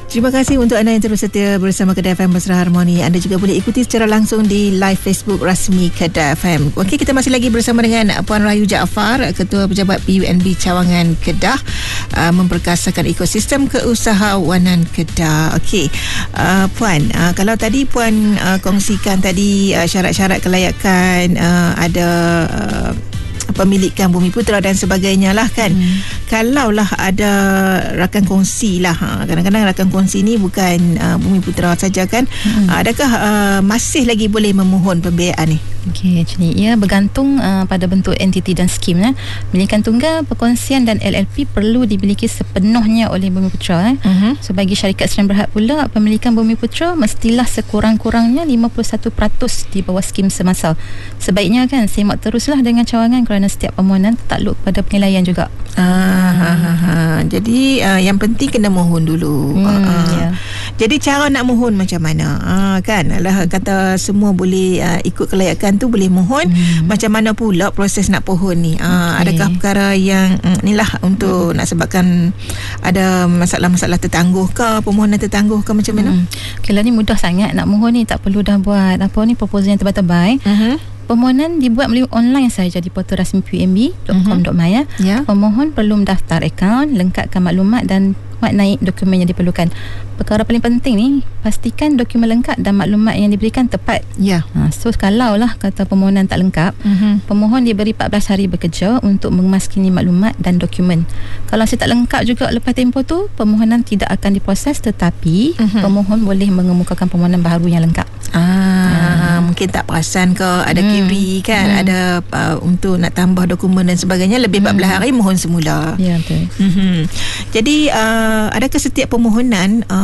Terima kasih untuk anda yang terus setia bersama Kedah FM Mesra Harmoni. Anda juga boleh ikuti secara langsung di live Facebook rasmi Kedah FM. Okey, kita masih lagi bersama dengan Puan Rahayu Jaafar, Ketua Pejabat PUNB Cawangan Kedah, memperkasakan ekosistem keusahawanan Kedah. Okey, Puan, kalau tadi Puan kongsikan tadi syarat-syarat kelayakan, ada pemilikan Bumi Putera dan sebagainya lah kan. Kalaulah ada rakan kongsi lah, kadang-kadang rakan kongsi ni bukan Bumi Putera saja kan. Adakah masih lagi boleh memohon pembiayaan ni? Okey, actually ia bergantung pada bentuk entiti dan skim. Milikan tunggal, perkongsian dan LLP perlu dimiliki sepenuhnya oleh Bumi Putera. So bagi syarikat sdn berhad pula, pemilikan Bumi Putera mestilah sekurang-kurangnya 51% di bawah skim semasa. Sebaiknya kan semak teruslah dengan cawangan kerana setiap permohonan takluk pada penilaian juga. Jadi yang penting kena mohon dulu. Jadi cara nak mohon macam mana? Kan lah kata semua boleh ikut kelayakan tu boleh mohon. Macam mana pula proses nak pohon ni? Adakah perkara yang inilah untuk nak sebabkan ada masalah-masalah tertangguh ke, permohonan tertangguh ke, macam mana? Kalau ni mudah sangat nak mohon ni, tak perlu dah buat apa ni proposal yang tebal-tebal. Permohonan dibuat melalui online saja di portal rasmi punb.com.my. Pemohon perlu mendaftar akaun, lengkapkan maklumat dan muat naik dokumen yang diperlukan. Perkara paling penting ni, pastikan dokumen lengkap dan maklumat yang diberikan tepat. So kalau lah kata permohonan tak lengkap, pemohon diberi 14 hari bekerja untuk memaskini maklumat dan dokumen. Kalau saya tak lengkap juga lepas tempoh tu, permohonan tidak akan diproses, tetapi pemohon boleh mengemukakan permohonan baru yang lengkap. Mungkin tak perasan ke, ada query kan, ada untuk nak tambah dokumen dan sebagainya, lebih 14 hari mohon semula. Ya, betul. Jadi adakah setiap permohonan